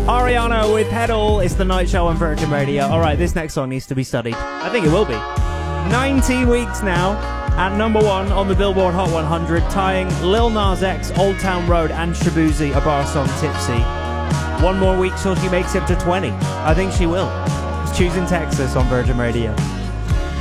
Ariana with Pedal. It's the night show on Virgin Radio. Alright, this next song needs to be studied. I think it will be. 19 weeks now at number 1 on the Billboard Hot 100, tying Lil Nas X, Old Town Road and Shabuzi, a bar song, Tipsy. One more week till she makes it to 20. I think she will. It's Choosing Texas on Virgin Radio.